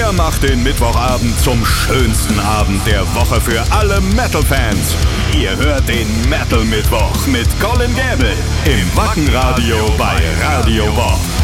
Er macht den Mittwochabend zum schönsten Abend der Woche für alle Metal-Fans. Ihr hört den Metal-Mittwoch mit Colin Gäbel im Wackenradio bei Radio Bob.